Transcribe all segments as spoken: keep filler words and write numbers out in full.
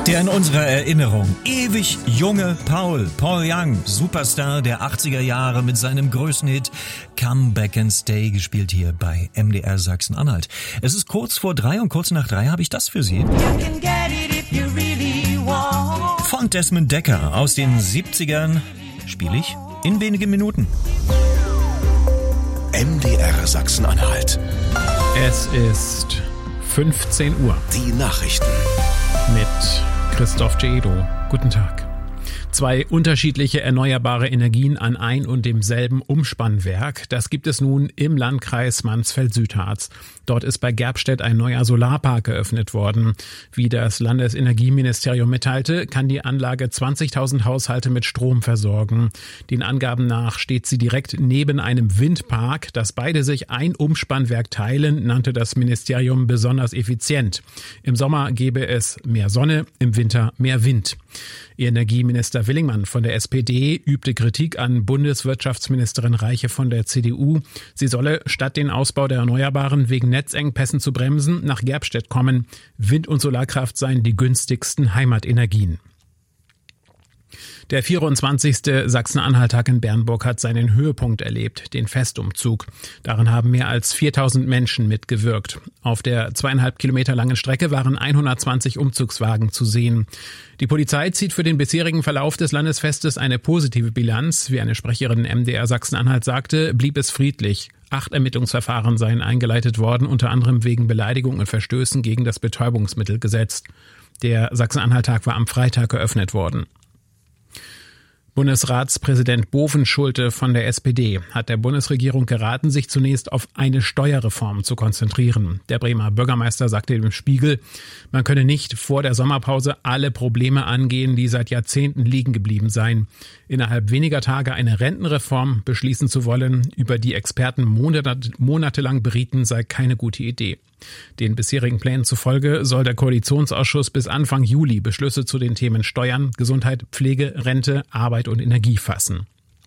Der in unserer Erinnerung ewig junge Paul, Paul Young, Superstar der achtziger Jahre mit seinem größten Hit Come Back and Stay, gespielt hier bei M D R Sachsen-Anhalt. Es ist kurz vor drei und kurz nach drei habe ich das für Sie. Von Desmond Dekker aus den siebzigern spiele ich in wenigen Minuten. M D R Sachsen-Anhalt. Es ist fünfzehn Uhr. Die Nachrichten mit Christoph Cedo. Guten Tag. Zwei unterschiedliche erneuerbare Energien an ein und demselben Umspannwerk. Das gibt es nun im Landkreis Mansfeld-Südharz. Dort ist bei Gerbstedt ein neuer Solarpark eröffnet worden. Wie das Landesenergieministerium mitteilte, kann die Anlage zwanzigtausend Haushalte mit Strom versorgen. Den Angaben nach steht sie direkt neben einem Windpark. Dass beide sich ein Umspannwerk teilen, nannte das Ministerium besonders effizient. Im Sommer gebe es mehr Sonne, im Winter mehr Wind. Energieminister Willingmann von der S P D übte Kritik an Bundeswirtschaftsministerin Reiche von der C D U. Sie solle, statt den Ausbau der Erneuerbaren wegen Netzengpässen zu bremsen, nach Gerbstedt kommen. Wind- und Solarkraft seien die günstigsten Heimatenergien. Der vierundzwanzigste Sachsen-Anhalt-Tag in Bernburg hat seinen Höhepunkt erlebt, den Festumzug. Daran haben mehr als viertausend Menschen mitgewirkt. Auf der zweieinhalb Kilometer langen Strecke waren hundertzwanzig Umzugswagen zu sehen. Die Polizei zieht für den bisherigen Verlauf des Landesfestes eine positive Bilanz. Wie eine Sprecherin M D R Sachsen-Anhalt sagte, blieb es friedlich. Acht Ermittlungsverfahren seien eingeleitet worden, unter anderem wegen Beleidigung und Verstößen gegen das Betäubungsmittelgesetz. Der Sachsen-Anhalt-Tag war am Freitag eröffnet worden. Bundesratspräsident Bovenschulte von der S P D hat der Bundesregierung geraten, sich zunächst auf eine Steuerreform zu konzentrieren. Der Bremer Bürgermeister sagte dem Spiegel, man könne nicht vor der Sommerpause alle Probleme angehen, die seit Jahrzehnten liegen geblieben seien. Innerhalb weniger Tage eine Rentenreform beschließen zu wollen, über die Experten monat- monatelang berieten, sei keine gute Idee. Den bisherigen Plänen zufolge soll der Koalitionsausschuss bis Anfang Juli Beschlüsse zu den Themen Steuern, Gesundheit, Pflege, Rente, Arbeit und Energie fassen.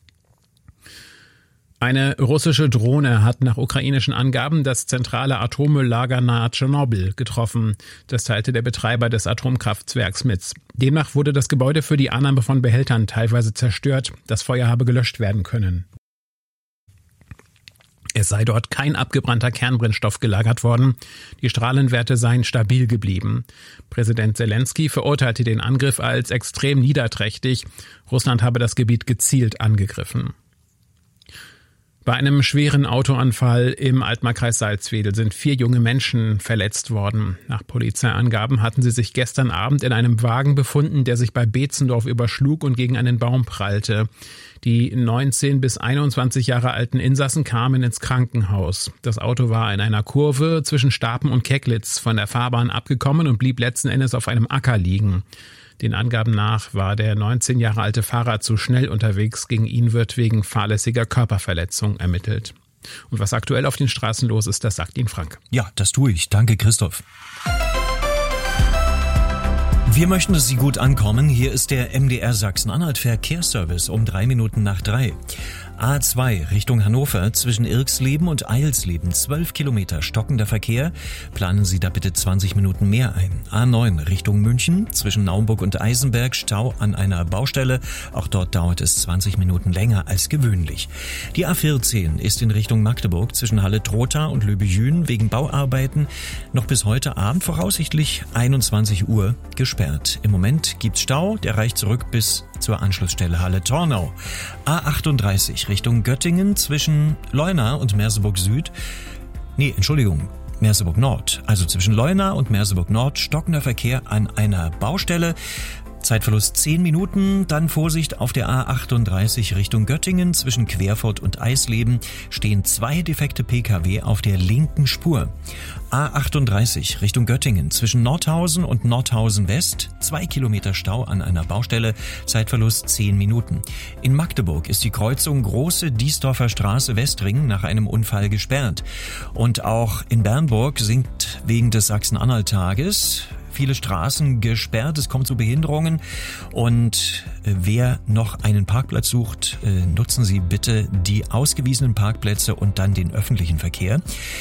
Eine russische Drohne hat nach ukrainischen Angaben das zentrale Atommülllager nahe Tschernobyl getroffen. Das teilte der Betreiber des Atomkraftwerks mit. Demnach wurde das Gebäude für die Annahme von Behältern teilweise zerstört. Das Feuer habe gelöscht werden können. Es sei dort kein abgebrannter Kernbrennstoff gelagert worden. Die Strahlenwerte seien stabil geblieben. Präsident Zelensky verurteilte den Angriff als extrem niederträchtig. Russland habe das Gebiet gezielt angegriffen. Bei einem schweren Autounfall im Altmarkkreis Salzwedel sind vier junge Menschen verletzt worden. Nach Polizeiangaben hatten sie sich gestern Abend in einem Wagen befunden, der sich bei Beetzendorf überschlug und gegen einen Baum prallte. Die neunzehn bis einundzwanzig Jahre alten Insassen kamen ins Krankenhaus. Das Auto war in einer Kurve zwischen Stapen und Keglitz von der Fahrbahn abgekommen und blieb letzten Endes auf einem Acker liegen. Den Angaben nach war der neunzehn Jahre alte Fahrer zu schnell unterwegs. Gegen ihn wird wegen fahrlässiger Körperverletzung ermittelt. Und was aktuell auf den Straßen los ist, das sagt Ihnen Frank. Ja, das tue ich. Danke, Christoph. Wir möchten, dass Sie gut ankommen. Hier ist der M D R Sachsen-Anhalt Verkehrsservice um drei Minuten nach drei. A zwei Richtung Hannover zwischen Irxleben und Eilsleben, zwölf Kilometer stockender Verkehr. Planen Sie da bitte zwanzig Minuten mehr ein. A neun Richtung München zwischen Naumburg und Eisenberg, Stau an einer Baustelle. Auch dort dauert es zwanzig Minuten länger als gewöhnlich. Die A vierzehn ist in Richtung Magdeburg zwischen Halle-Trotha und Löbejün wegen Bauarbeiten noch bis heute Abend voraussichtlich einundzwanzig Uhr gesperrt. Im Moment gibt's Stau, der reicht zurück bis zur Anschlussstelle Halle-Tornau. A achtunddreißig Richtung Göttingen zwischen Leuna und Merseburg Süd. Nee, Entschuldigung, Merseburg Nord. Also zwischen Leuna und Merseburg Nord stockender Verkehr an einer Baustelle. Zeitverlust zehn Minuten, dann Vorsicht auf der A achtunddreißig Richtung Göttingen. Zwischen Querfurt und Eisleben stehen zwei defekte Pkw auf der linken Spur. A achtunddreißig Richtung Göttingen zwischen Nordhausen und Nordhausen West, zwei Kilometer Stau an einer Baustelle, Zeitverlust zehn Minuten. In Magdeburg ist die Kreuzung Große Diesdorfer Straße Westring nach einem Unfall gesperrt. Und auch in Bernburg sinkt wegen des Sachsen-Anhalt-Tages viele Straßen gesperrt, es kommt zu Behinderungen und äh, wer noch einen Parkplatz sucht, äh, nutzen Sie bitte die ausgewiesenen Parkplätze und dann den öffentlichen Verkehr.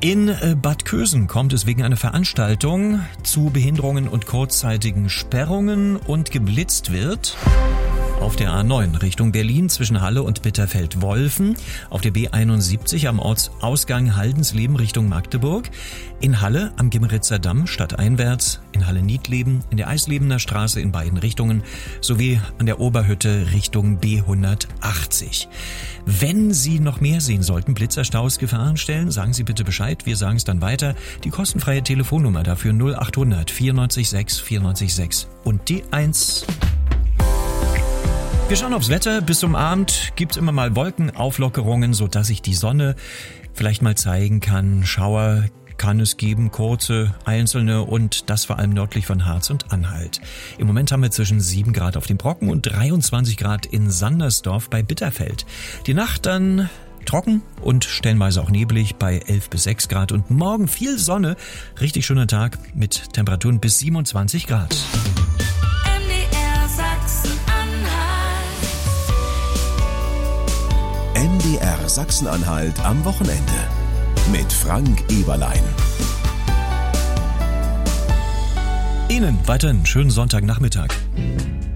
In Bad Kösen kommt es wegen einer Veranstaltung zu Behinderungen und kurzzeitigen Sperrungen und geblitzt wird. Auf der A neun Richtung Berlin zwischen Halle und Bitterfeld-Wolfen, auf der B einundsiebzig am Ortsausgang Haldensleben Richtung Magdeburg, in Halle am Gimmeritzer Damm stadteinwärts, in Halle-Niedleben, in der Eislebener Straße in beiden Richtungen sowie an der Oberhütte Richtung B hundertachtzig. Wenn Sie noch mehr sehen sollten, Blitzerstaus, Gefahren stellen, sagen Sie bitte Bescheid, wir sagen es dann weiter. Die kostenfreie Telefonnummer dafür null achthundert vierundneunzig sechs vierundneunzig sechs und die eins. Wir schauen aufs Wetter. Bis zum Abend gibt's immer mal Wolkenauflockerungen, sodass sich die Sonne vielleicht mal zeigen kann. Schauer kann es geben, kurze, einzelne und das vor allem nördlich von Harz und Anhalt. Im Moment haben wir zwischen sieben Grad auf dem Brocken und dreiundzwanzig Grad in Sandersdorf bei Bitterfeld. Die Nacht dann trocken und stellenweise auch neblig bei elf bis sechs Grad und morgen viel Sonne. Richtig schöner Tag mit Temperaturen bis siebenundzwanzig Grad. M D R Sachsen-Anhalt am Wochenende mit Frank Eberlein. Ihnen weiterhin schönen Sonntagnachmittag.